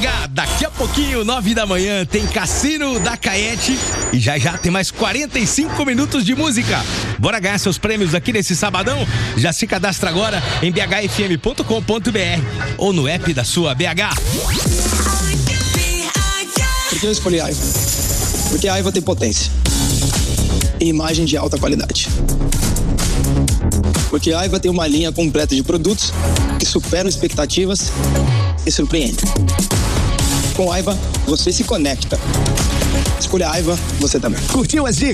BH. Daqui a pouquinho, 9 da manhã, tem Cassino da Caete. E já tem mais 45 minutos de música. Bora ganhar seus prêmios aqui nesse sabadão? Já se cadastra agora em bhfm.com.br ou no app da sua BH. Por que eu escolhi a Aiva? Porque a Aiva tem potência e imagem de alta qualidade. Porque a Aiva tem uma linha completa de produtos que superam expectativas e surpreendem. Com a Aiva, você se conecta. Escolha a Aiva, você também. Curtiu as dicas?